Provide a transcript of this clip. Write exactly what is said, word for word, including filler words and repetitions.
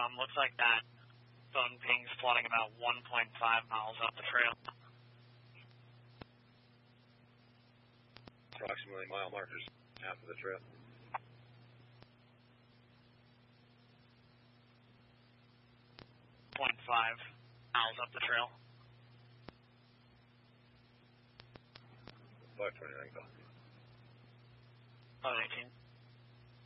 Um, looks like that phone ping's plotting about one point five miles up the trail. Approximately mile markers half of the trail. Point five miles up the trail. five twenty-nine, call. Oh, eighteen.